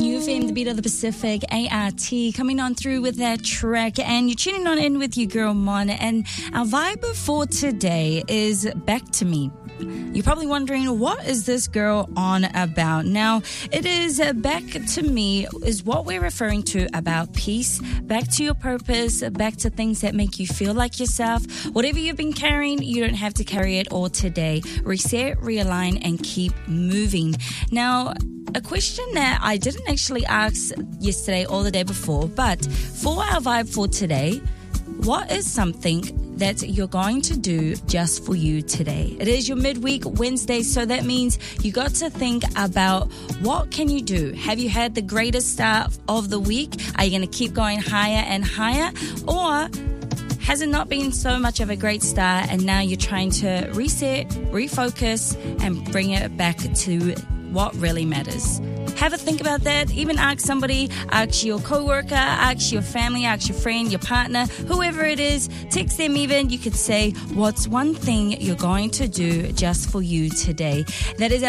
UFM, the beat of the Pacific, ART, coming on through with that track, and you're tuning on in with your girl Mon, and our vibe for today is Back to Me. You're probably wondering, what is this girl on about? Now, it is back to me is what we're referring to about peace, back to your purpose, back to things that make you feel like yourself. Whatever you've been carrying, you don't have to carry it all today. Reset, realign, and keep moving. Now, a question that I didn't actually ask yesterday or the day before, but for our vibe for today, what is something that you're going to do just for you today? It is your midweek Wednesday, so that means you got to think about what can you do. Have you had the greatest start of the week? Are you going to keep going higher and higher? Or has it not been so much of a great start and now you're trying to reset, refocus, and bring it back to what really matters? Have a think about that. Even ask somebody, ask your coworker, ask your family, ask your friend, your partner, whoever it is. Text them even. You could say, what's one thing you're going to do just for you today? That is our